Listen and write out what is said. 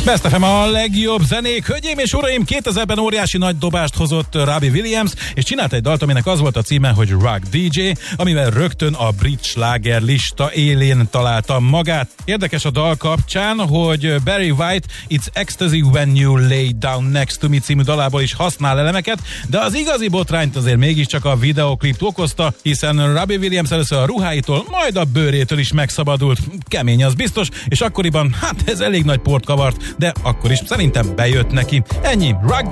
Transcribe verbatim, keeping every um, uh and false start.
Best ef em a legjobb zenék. Hölgyeim és uraim, kétezerben óriási nagy dobást hozott Robbie Williams, és csinált egy dalt, aminek az volt a címe, hogy Rock dé dzsé, amivel rögtön a brit sláger lista élén találta magát. Érdekes a dal kapcsán, hogy Barry White It's Ecstasy When You Lay Down Next to Me című dalából is használ elemeket, de az igazi botrányt azért mégiscsak a videoklip okozta, hiszen Robbie Williams először a ruháitól, majd a bőrétől is megszabadult. Kemény, az biztos, és akkoriban, hát ez elég nagy port kavart, de akkor is szerintem bejött neki. Ennyi, Rock